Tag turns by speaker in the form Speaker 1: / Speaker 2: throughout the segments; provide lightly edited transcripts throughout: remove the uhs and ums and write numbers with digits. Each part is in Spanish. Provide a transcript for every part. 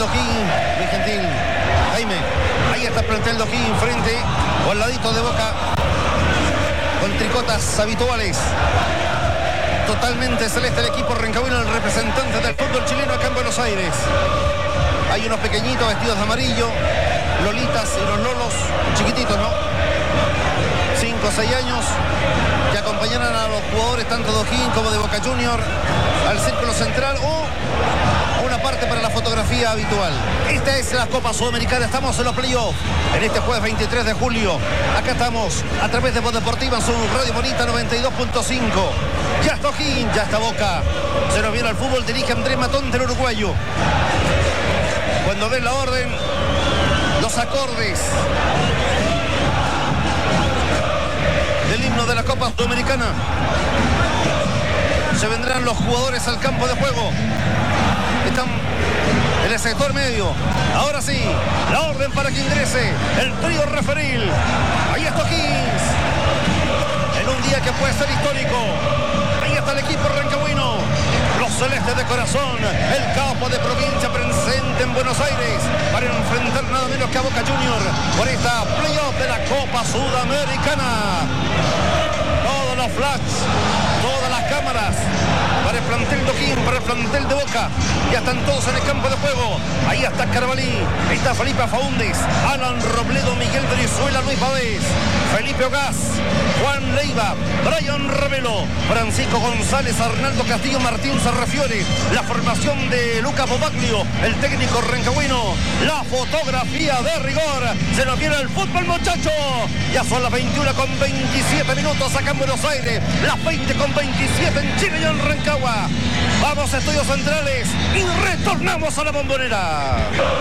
Speaker 1: O'Higgins, muy gentil. Jaime, ahí está el plantel de O'Higgins frente o al ladito de Boca, con tricotas habituales. Totalmente celeste el equipo rancagüino, el representante del fútbol chileno acá en Buenos Aires. Hay unos pequeñitos vestidos de amarillo, lolitas y los lolos, chiquititos, ¿no? 5 o 6 años, que acompañarán a los jugadores tanto de O'Higgins como de Boca Junior al círculo central o una parte para la fotografía habitual. Esta es la Copa Sudamericana, estamos en los playoffs en este jueves 23 de julio. Acá estamos a través de Voz Deportiva en su Radio Bonita 92.5. Ya está O'Higgins, ya está Boca. Se nos viene al fútbol, dirige Andrés Matonte, el uruguayo. Cuando den la orden, los acordes del himno de la Copa Sudamericana, se vendrán los jugadores al campo de juego. Están en el sector medio. Ahora sí, la orden para que ingrese el trío referil. Ahí está O'Higgins, en un día que puede ser histórico. Ahí está el equipo rancagüino, los celestes de corazón, el capo de provincia presente en Buenos Aires para enfrentar nada menos que a Boca Junior por esta playoff de la Copa Sudamericana. Todos los flash, todas las cámaras para el plantel de O'Higgins, para el plantel de Boca. Ya están todos en el campo de juego. Ahí está Carabalí, ahí está Felipe Faúndez, Alan Robledo, Miguel Brizuela, Luis Pavés, Felipe Ogaz, Juan Leiva, Brian Ravelo, Francisco González, Arnaldo Castillo, Martín Sarrafiore. La formación de Lucas Bobaglio, el técnico rancagüino. La fotografía de rigor. Se nos viene el fútbol, muchachos. Ya son las 21:27 minutos acá en Buenos Aires, las 20:27 en Chile y en Rancagua. Vamos a Estudios Centrales y retornamos a la Bombonera.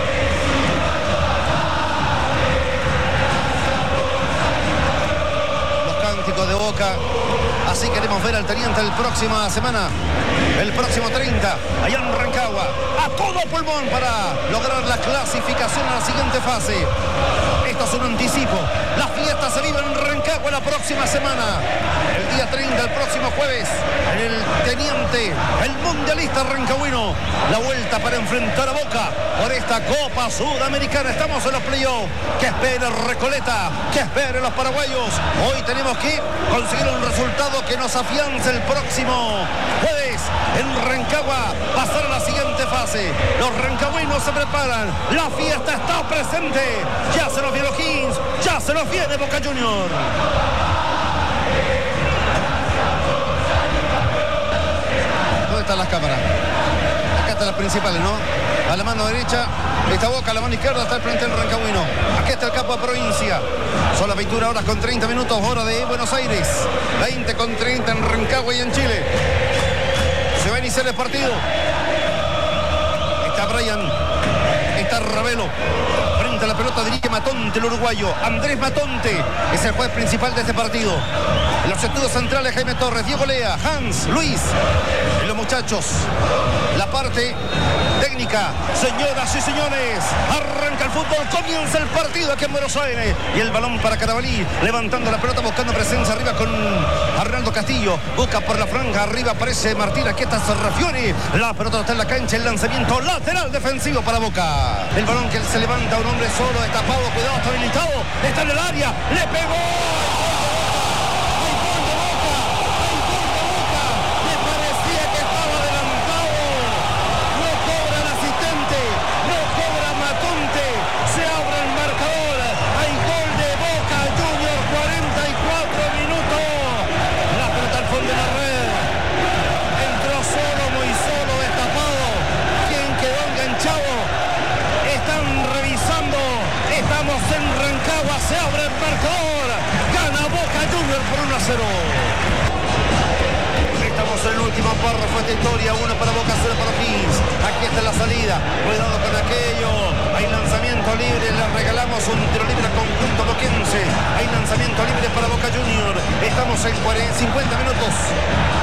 Speaker 1: Los cánticos de Boca. Así queremos ver al Teniente la próxima semana, el próximo 30, allá en Rancagua, a todo pulmón para lograr la clasificación a la siguiente fase. Esto es un anticipo. La fiesta se vive en Rancagua la próxima semana. El día 30, el próximo jueves, en el Teniente, el mundialista rancagüino, la vuelta para enfrentar a Boca por esta Copa Sudamericana. Estamos en los playoffs. Que espere Recoleta, que espere los paraguayos. Hoy tenemos que conseguir un resultado que nos afiance el próximo jueves en Rancagua, pasar a la siguiente fase. Los rancagüinos se preparan, la fiesta está presente. Ya se nos viene O'Higgins, ya se nos viene Boca Junior. ¿Dónde están las cámaras? Acá están las principales, ¿no? A la mano derecha está Boca, a la mano izquierda está el plantel rancagüino. Aquí está el capo de provincia. Son las 21:30 minutos, hora de Buenos Aires. 20:30 en Rancagua y en Chile. Se va a iniciar el partido. Está Brian, está Ravelo. Frente a la pelota dirige Matonte, el uruguayo. Andrés Matonte es el juez principal de este partido. En los estudios centrales, Jaime Torres, Diego Lea, Hans, Luis. Y los muchachos, la parte técnica. Señoras y señores, arranca el fútbol, comienza el partido aquí en Buenos Aires. Y el balón para Carabalí, levantando la pelota, buscando presencia arriba con Arnaldo Castillo. Busca por la franja, arriba aparece Martín, aquí está Sarrafiore. La pelota está en la cancha, el lanzamiento lateral defensivo para Boca. El balón que se levanta, un hombre solo, destapado, cuidado, está habilitado. Está en el área, le pegó. Se abre el marcador, gana Boca Junior por 1-0. Estamos en el último párrafo de esta historia, 1 para Boca, 0 para O'Higgins. Aquí está la salida, cuidado con aquello, hay lanzamiento libre, le regalamos un tiro libre al conjunto boquense. Hay lanzamiento libre para Boca Junior, estamos en 50 minutos.